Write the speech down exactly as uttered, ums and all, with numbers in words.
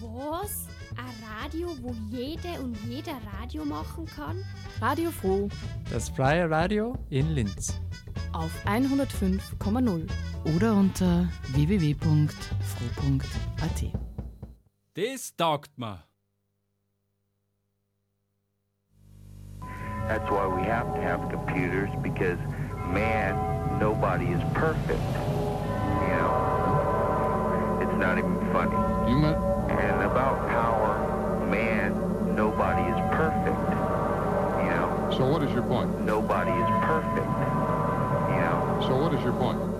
Was? Ein Radio, wo jede und jeder Radio machen kann? Radio Froh. Das freie Radio in Linz. Auf hundertfünf Komma null oder unter w w w punkt froh punkt a t. Das taugt mir. That's why we have to have computers, because man, nobody is perfect. You know, it's not even funny. You meant? And about power, man, nobody is perfect. You know. So what is your point? Nobody is perfect. You know. So what is your point?